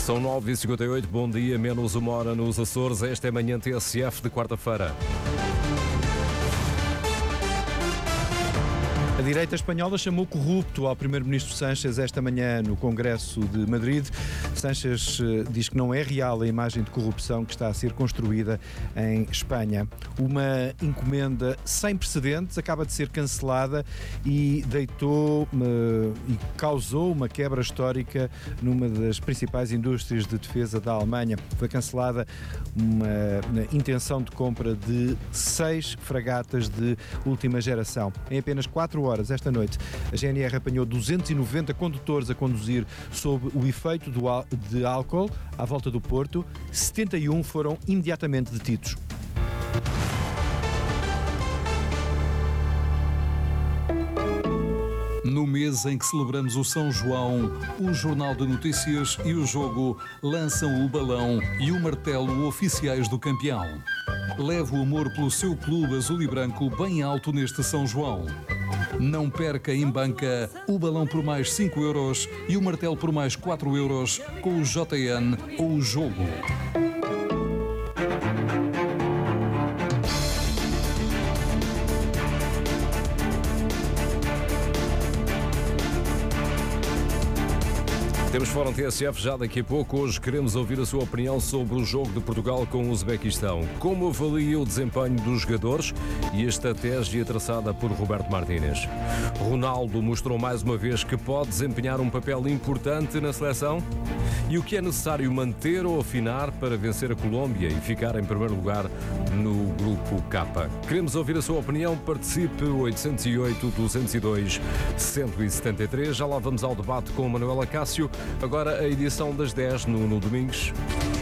São 9h58, bom dia, menos uma hora nos Açores. Esta é manhã TSF de quarta-feira. A direita espanhola chamou corrupto ao primeiro-ministro Sánchez esta manhã no Congresso de Madrid. Sánchez diz que não é real a imagem de corrupção que está a ser construída em Espanha. Uma encomenda sem precedentes acaba de ser cancelada e causou uma quebra histórica numa das principais indústrias de defesa da Alemanha. Foi cancelada uma intenção de compra de 6 fragatas de última geração. Em apenas 4 horas esta noite, a GNR apanhou 290 condutores a conduzir sob o efeito de álcool à volta do Porto. 71 foram imediatamente detidos. No mês em que celebramos o São João, o Jornal de Notícias e o Jogo lançam o balão e o martelo oficiais do campeão. Leve o amor pelo seu clube azul e branco bem alto neste São João. Não perca em banca o balão por mais 5 euros e o martelo por mais 4 euros com o JN ou o Jogo. Temos Fórum TSF já daqui a pouco. Hoje queremos ouvir a sua opinião sobre o jogo de Portugal com o Uzbequistão. Como avalia o desempenho dos jogadores e a estratégia traçada por Roberto Martínez? Ronaldo mostrou mais uma vez que pode desempenhar um papel importante na seleção? E o que é necessário manter ou afinar para vencer a Colômbia e ficar em primeiro lugar no Grupo K? Queremos ouvir a sua opinião. Participe 808-202-173. Já lá vamos ao debate com Manuela Cássio. Agora a edição das 10 no Domingos.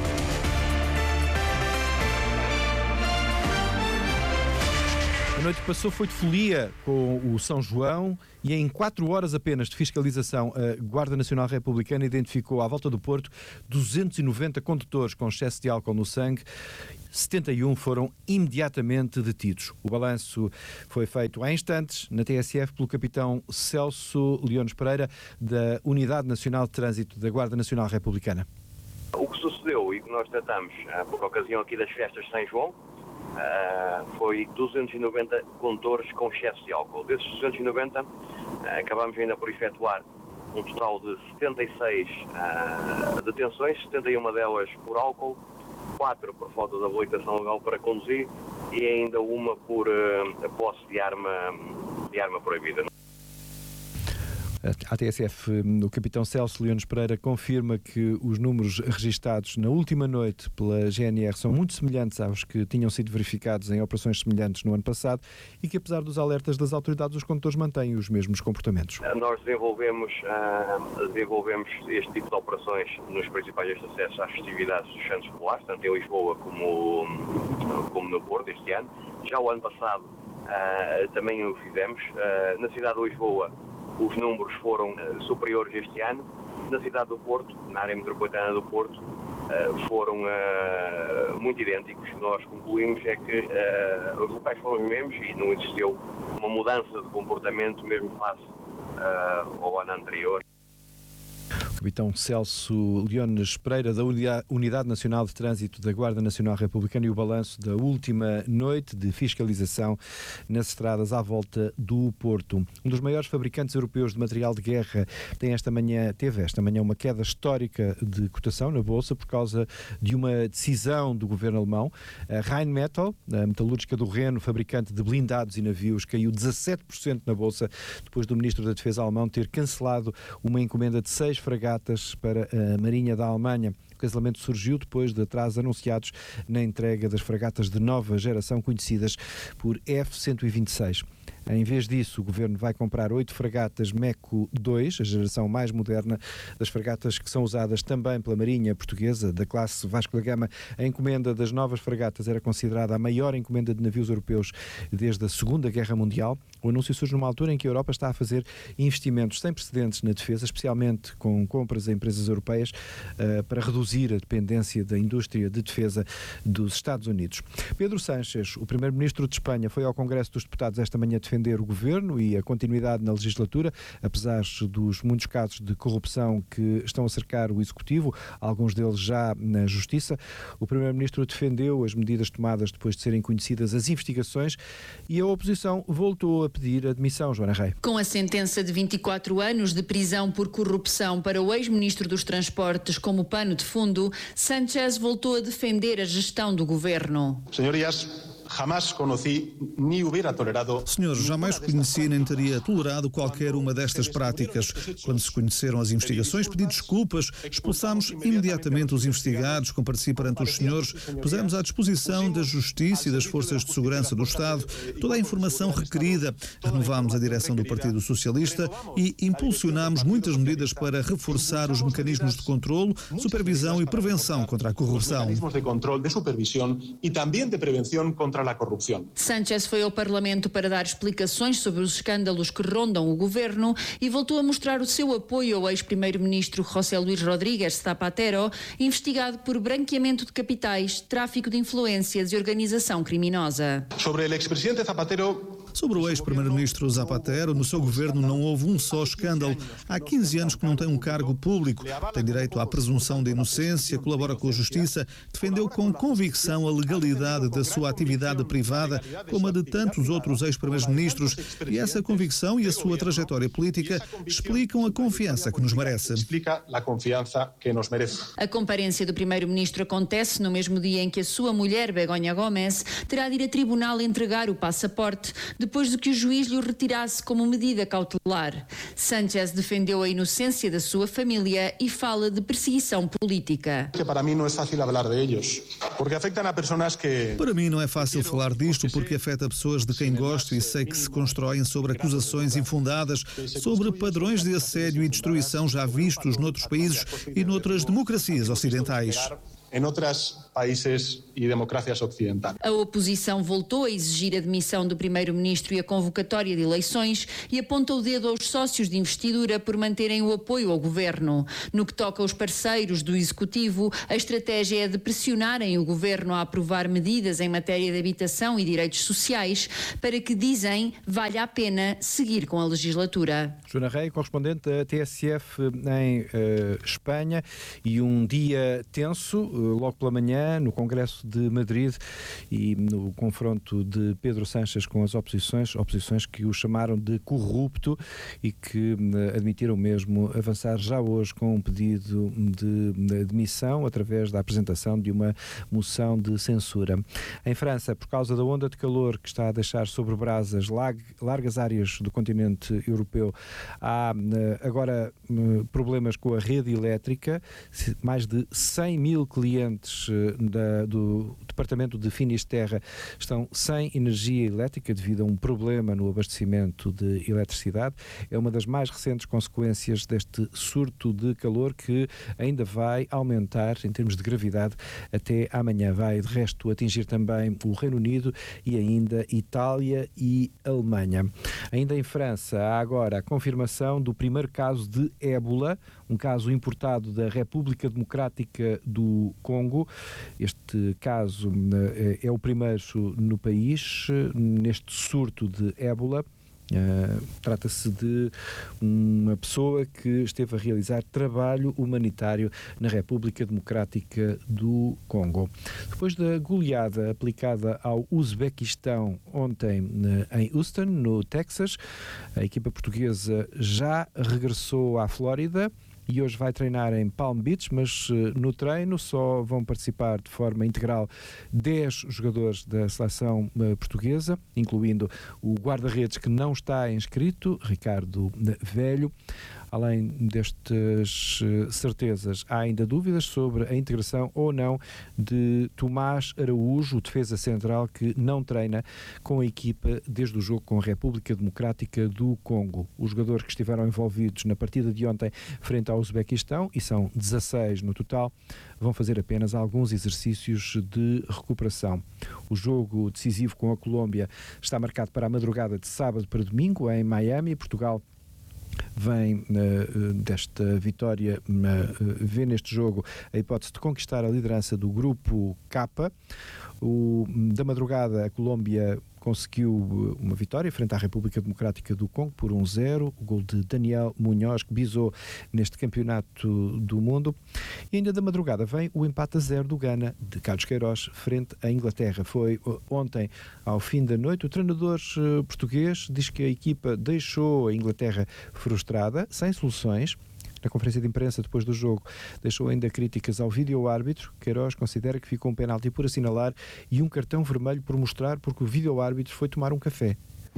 A noite que passou foi de folia com o São João e em 4 horas apenas de fiscalização a Guarda Nacional Republicana identificou à volta do Porto 290 condutores com excesso de álcool no sangue. 71 foram imediatamente detidos. O balanço foi feito há instantes na TSF pelo capitão Celso Leones Pereira da Unidade Nacional de Trânsito da Guarda Nacional Republicana. O que sucedeu e que nós tratamos por ocasião aqui das festas de São João foi 290 condutores com excesso de álcool. Desses 290 acabámos ainda por efetuar um total de 76 detenções, 71 delas por álcool, 4 por falta de habilitação legal para conduzir e ainda uma por posse de arma proibida. A TSF, o capitão Celso Leones Pereira confirma que os números registados na última noite pela GNR são muito semelhantes aos que tinham sido verificados em operações semelhantes no ano passado e que, apesar dos alertas das autoridades, os condutores mantêm os mesmos comportamentos. Nós desenvolvemos este tipo de operações nos principais acessos às festividades dos Santos Populares, tanto em Lisboa como no Porto este ano. Já o ano passado também o fizemos. Na cidade de Lisboa os números foram superiores este ano. Na cidade do Porto, na área metropolitana do Porto, foram muito idênticos. Nós concluímos que os locais foram os mesmos e não existiu uma mudança de comportamento mesmo face ao ano anterior. Capitão Celso Leones Pereira, da Unidade Nacional de Trânsito da Guarda Nacional Republicana, e o balanço da última noite de fiscalização nas estradas à volta do Porto. Um dos maiores fabricantes europeus de material de guerra teve esta manhã uma queda histórica de cotação na Bolsa por causa de uma decisão do governo alemão. A Rheinmetall, a metalúrgica do Reno, fabricante de blindados e navios, caiu 17% na Bolsa depois do Ministro da Defesa alemão ter cancelado uma encomenda de 6 fragatas para a Marinha da Alemanha. O cancelamento surgiu depois de atrasos anunciados na entrega das fragatas de nova geração conhecidas por F-126. Em vez disso, o Governo vai comprar 8 fragatas MECO 2, a geração mais moderna das fragatas que são usadas também pela Marinha Portuguesa, da classe Vasco da Gama. A encomenda das novas fragatas era considerada a maior encomenda de navios europeus desde a Segunda Guerra Mundial. O anúncio surge numa altura em que a Europa está a fazer investimentos sem precedentes na defesa, especialmente com compras a empresas europeias, para reduzir a dependência da indústria de defesa dos Estados Unidos. Pedro Sánchez, o primeiro-ministro de Espanha, foi ao Congresso dos Deputados esta manhã defender defender o governo e a continuidade na legislatura, apesar dos muitos casos de corrupção que estão a cercar o Executivo, alguns deles já na Justiça. O Primeiro-Ministro defendeu as medidas tomadas depois de serem conhecidas as investigações e a oposição voltou a pedir a demissão, Joana Rei. Com a sentença de 24 anos de prisão por corrupção para o ex-ministro dos Transportes como pano de fundo, Sánchez voltou a defender a gestão do governo. Senhores, jamais conheci nem teria tolerado qualquer uma destas práticas. Quando se conheceram as investigações, pedi desculpas, expulsámos imediatamente os investigados, compareci perante os senhores, pusemos à disposição da Justiça e das Forças de Segurança do Estado toda a informação requerida, renovámos a direção do Partido Socialista e impulsionámos muitas medidas para reforçar os mecanismos de controlo, supervisão e prevenção contra a corrupção. Sánchez foi ao Parlamento para dar explicações sobre os escândalos que rondam o governo e voltou a mostrar o seu apoio ao ex-primeiro-ministro José Luís Rodríguez Zapatero, investigado por branqueamento de capitais, tráfico de influências e organização criminosa. Sobre o ex-primeiro-ministro Zapatero, no seu governo não houve um só escândalo. Há 15 anos que não tem um cargo público, tem direito à presunção de inocência, colabora com a Justiça, defendeu com convicção a legalidade da sua atividade privada, como a de tantos outros ex-primeiros-ministros, e essa convicção e a sua trajetória política explicam a confiança que nos merece. A comparência do primeiro-ministro acontece no mesmo dia em que a sua mulher, Begoña Gómez, terá de ir a tribunal entregar o passaporte, depois de que o juiz lhe o retirasse como medida cautelar. Sánchez defendeu a inocência da sua família e fala de perseguição política. Para mim não é fácil falar disto porque afeta pessoas de quem gosto e sei que se constroem sobre acusações infundadas, sobre padrões de assédio e destruição já vistos noutros países e noutras democracias ocidentais. em outros países e democracias ocidentais. A oposição voltou a exigir a demissão do primeiro-ministro e a convocatória de eleições e aponta o dedo aos sócios de investidura por manterem o apoio ao governo. No que toca aos parceiros do executivo, a estratégia é de pressionarem o governo a aprovar medidas em matéria de habitação e direitos sociais para que, dizem, valha a pena seguir com a legislatura. Joana Rei, correspondente da TSF em Espanha, e um dia tenso, logo pela manhã, no Congresso de Madrid e no confronto de Pedro Sánchez com as oposições que o chamaram de corrupto e que admitiram mesmo avançar já hoje com um pedido de demissão através da apresentação de uma moção de censura. Em França, por causa da onda de calor que está a deixar sobre brasas largas áreas do continente europeu, há agora problemas com a rede elétrica. Mais de 100 mil clientes do departamento de Finisterre estão sem energia elétrica devido a um problema no abastecimento de eletricidade. É uma das mais recentes consequências deste surto de calor que ainda vai aumentar em termos de gravidade até amanhã. Vai, de resto, atingir também o Reino Unido e ainda Itália e Alemanha. Ainda em França, há agora a confirmação do primeiro caso de ébola, um caso importado da República Democrática do Congo. Este caso é o primeiro no país neste surto de ébola. Trata-se de uma pessoa que esteve a realizar trabalho humanitário na República Democrática do Congo. Depois da goleada aplicada ao Uzbequistão ontem em Houston, no Texas, a equipa portuguesa já regressou à Flórida e hoje vai treinar em Palm Beach, mas no treino só vão participar de forma integral 10 jogadores da seleção portuguesa, incluindo o guarda-redes que não está inscrito, Ricardo Velho. Além destas certezas, há ainda dúvidas sobre a integração ou não de Tomás Araújo, o defesa central que não treina com a equipa desde o jogo com a República Democrática do Congo. Os jogadores que estiveram envolvidos na partida de ontem frente ao Uzbequistão, e são 16 no total, vão fazer apenas alguns exercícios de recuperação. O jogo decisivo com a Colômbia está marcado para a madrugada de sábado para domingo em Miami. Portugal vem desta vitória, vê neste jogo a hipótese de conquistar a liderança do grupo K. Da madrugada, a Colômbia conseguiu uma vitória frente à República Democrática do Congo por 1-0, o gol de Daniel Munhoz, que bisou neste campeonato do mundo. E ainda da madrugada vem o empate a 0 do Ghana, de Carlos Queiroz, frente à Inglaterra. Foi ontem, ao fim da noite. O treinador português diz que a equipa deixou a Inglaterra frustrada, sem soluções. Na conferência de imprensa depois do jogo deixou ainda críticas ao vídeo-árbitro. Queiroz considera que ficou um penalti por assinalar e um cartão vermelho por mostrar porque o vídeo-árbitro foi tomar um café.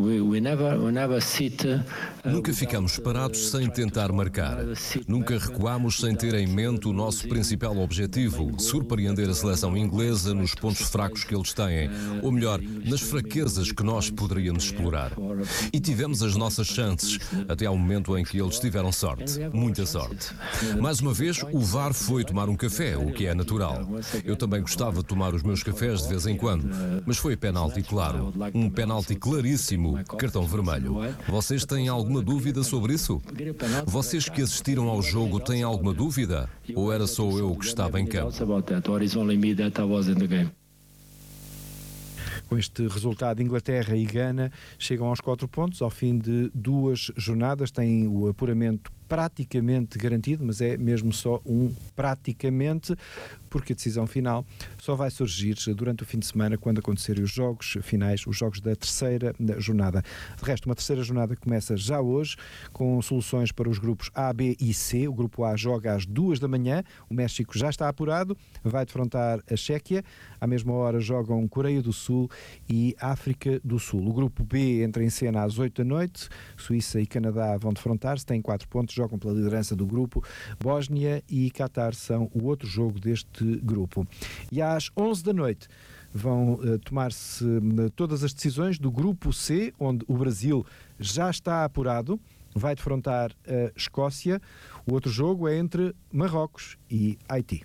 Nunca ficamos parados sem tentar marcar. Nunca recuámos sem ter em mente o nosso principal objetivo, surpreender a seleção inglesa nos pontos fracos que eles têm, ou melhor, nas fraquezas que nós poderíamos explorar. E tivemos as nossas chances, até ao momento em que eles tiveram sorte, muita sorte. Mais uma vez, o VAR foi tomar um café, o que é natural. Eu também gostava de tomar os meus cafés de vez em quando, mas foi penalti claro, um penalti claríssimo. Cartão vermelho. Vocês têm alguma dúvida sobre isso? Vocês que assistiram ao jogo têm alguma dúvida? Ou era só eu que estava em campo? Com este resultado, Inglaterra e Ghana chegam aos 4 pontos ao fim de 2 jornadas. Têm o apuramento praticamente garantido, mas é mesmo só um praticamente, porque a decisão final só vai surgir durante o fim de semana, quando acontecerem os jogos finais, os jogos da terceira jornada. De resto, uma terceira jornada começa já hoje, com soluções para os grupos A, B e C. O grupo A joga às 2 da manhã, o México já está apurado, vai defrontar a Chequia. À mesma hora jogam Coreia do Sul e África do Sul. O grupo B entra em cena às 8 da noite, Suíça e Canadá vão defrontar-se, têm 4 pontos, jogam pela liderança do grupo. Bósnia e Qatar são o outro jogo deste grupo. E às 11 da noite vão tomar-se todas as decisões do grupo C, onde o Brasil já está apurado, vai defrontar a Escócia. O outro jogo é entre Marrocos e Haiti.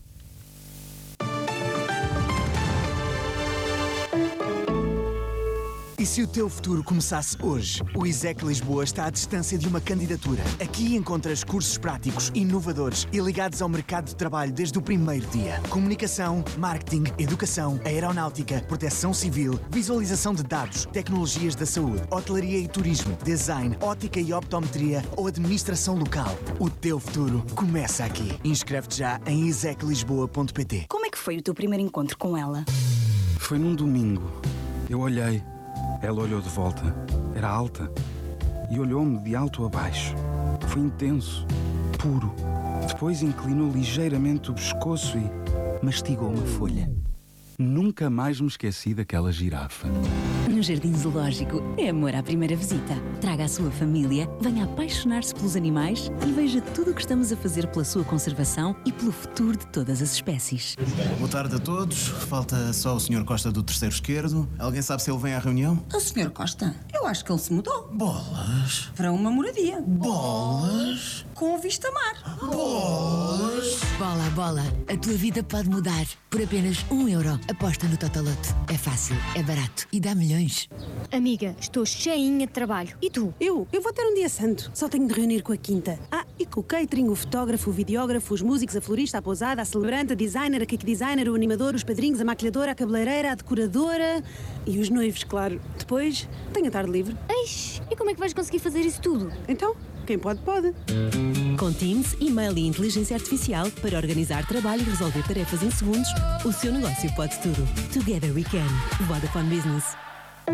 E se o teu futuro começasse hoje? O ISEC Lisboa está à distância de uma candidatura. Aqui encontras cursos práticos, inovadores e ligados ao mercado de trabalho desde o primeiro dia. Comunicação, marketing, educação, aeronáutica, proteção civil, visualização de dados, tecnologias da saúde, hotelaria e turismo, design, ótica e optometria ou administração local. O teu futuro começa aqui. Inscreve-te já em iseclisboa.pt. Como é que foi o teu primeiro encontro com ela? Foi num domingo. Eu olhei. Ela olhou de volta. Era alta. E olhou-me de alto a baixo. Foi intenso. Puro. Depois inclinou ligeiramente o pescoço e mastigou uma folha. Nunca mais me esqueci daquela girafa. No Jardim Zoológico é amor à primeira visita. Traga a sua família, venha apaixonar-se pelos animais e veja tudo o que estamos a fazer pela sua conservação e pelo futuro de todas as espécies. Boa tarde a todos. Falta só o Sr. Costa do terceiro esquerdo. Alguém sabe se ele vem à reunião? O Sr. Costa? Eu acho que ele se mudou. Bolas. Para uma moradia. Bolas. Com vista a mar. Bolas. Bola, bola. A tua vida pode mudar por apenas €1. Aposta no Totoloto. É fácil, é barato e dá milhões. Amiga, estou cheinha de trabalho. E tu? Eu vou ter um dia santo. Só tenho de reunir com a quinta. E com o catering, o fotógrafo, o videógrafo, os músicos, a florista, a pousada, a celebrante, a designer, a cake designer, o animador, os padrinhos, a maquilhadora, a cabeleireira, a decoradora e os noivos, claro. Depois, tenho a tarde livre. Eish, e como é que vais conseguir fazer isso tudo? Então, quem pode, pode. Com Teams, e-mail e inteligência artificial para organizar trabalho e resolver tarefas em segundos, o seu negócio pode tudo. Together we can. Vodafone Business.